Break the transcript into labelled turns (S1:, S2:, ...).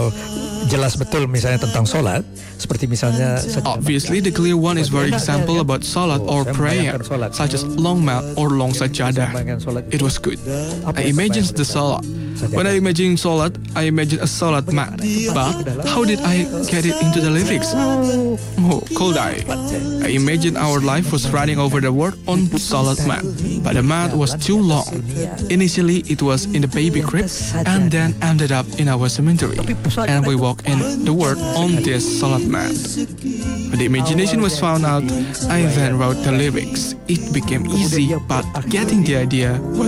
S1: jelas betul misalnya tentang sholat, seperti misalnya
S2: Obviously, the clear one is very example about salat or prayer, such as long mat or long sajadah. It was good. I imagined the salat. When I imagine salat, I imagine a salat mat. But how did I get it into the lyrics? Oh, could I? I imagine our life was running over the word on salat mat, but the mat was too long. Initially, it was in the baby crib, and then ended up in our cemetery, and we walked in the word on this salat mat. When the imagination was found out, I then wrote the lyrics. It became easy, but getting the idea was